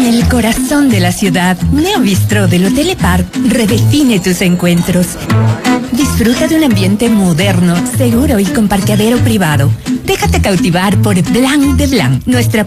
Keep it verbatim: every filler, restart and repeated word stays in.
En el corazón de la ciudad, Neobistro del Hotel Epar redefine tus encuentros. Disfruta de un ambiente moderno, seguro y con parqueadero privado. Déjate cautivar por Blanc de Blanc, nuestra